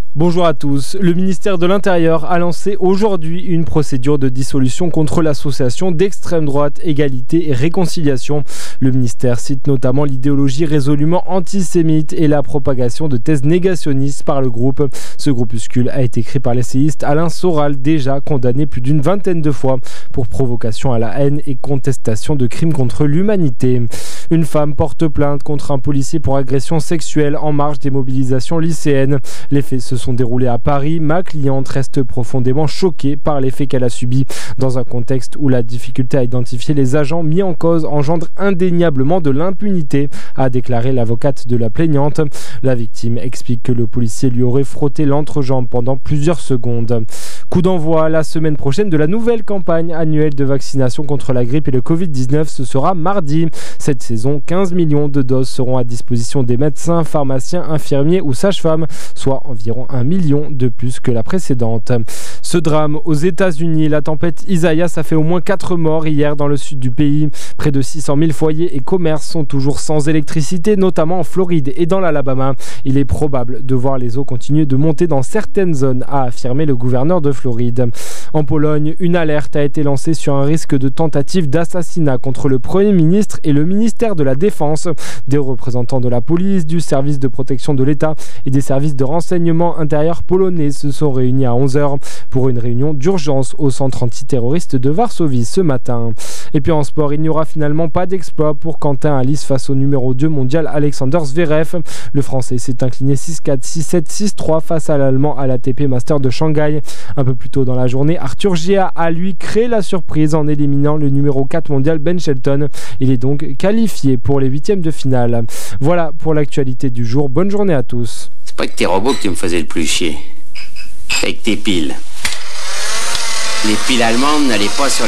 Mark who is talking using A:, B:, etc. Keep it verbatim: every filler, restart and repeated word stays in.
A: Bonjour à tous. Le ministère de l'Intérieur a lancé aujourd'hui une procédure de dissolution contre l'association d'extrême droite Égalité et Réconciliation. Le ministère cite notamment l'idéologie résolument antisémite et la propagation de thèses négationnistes par le groupe. Ce groupuscule a été créé par l'essayiste Alain Soral, déjà condamné plus d'une vingtaine de fois pour provocation à la haine et contestation de crimes contre l'humanité. Une femme porte plainte contre un policier pour agression sexuelle en marge des mobilisations lycéennes. Les faits se sont déroulés à Paris. Ma cliente reste profondément choquée par les faits qu'elle a subis. Dans un contexte où la difficulté à identifier les agents mis en cause engendre indéniablement de l'impunité, a déclaré l'avocate de la plaignante. La victime explique que le policier lui aurait frotté l'entrejambe pendant plusieurs secondes. Coup d'envoi la semaine prochaine de la nouvelle campagne annuelle de vaccination contre la grippe et le covid dix-neuf. Ce sera mardi. Cette saison, quinze millions de doses seront à disposition des médecins, pharmaciens, infirmiers ou sages-femmes, soit environ un million de plus que la précédente. Ce drame aux États-Unis, la tempête Isaias a fait au moins quatre morts hier dans le sud du pays. Près de six cent mille foyers et commerces sont toujours sans électricité, notamment en Floride et dans l'Alabama. Il est probable de voir les eaux continuer de monter dans certaines zones, a affirmé le gouverneur de Floride. En Pologne, une alerte a été lancée sur un risque de tentative d'assassinat contre le Premier ministre et le ministère de la Défense. Des représentants de la police, du service de protection de l'État et des services de renseignement intérieur polonais se sont réunis à onze heures pour une réunion d'urgence au centre antiterroriste de Varsovie ce matin. Et puis en sport, il n'y aura finalement pas d'exploit pour Quentin Halys face au numéro deux mondial Alexander Zverev. Le Français s'est incliné six quatre, six sept, six trois face à l'Allemand à l'A T P Master de Shanghai. Un peu plus tôt dans la journée, Arthur Gea a lui créé la surprise en éliminant le numéro quatre mondial Ben Shelton. Il est donc qualifié pour les huitièmes de finale. Voilà pour l'actualité du jour. Bonne journée à tous.
B: C'est pas que tes robots que tu me faisais le plus chier. Avec tes piles. Les piles allemandes n'allaient pas sur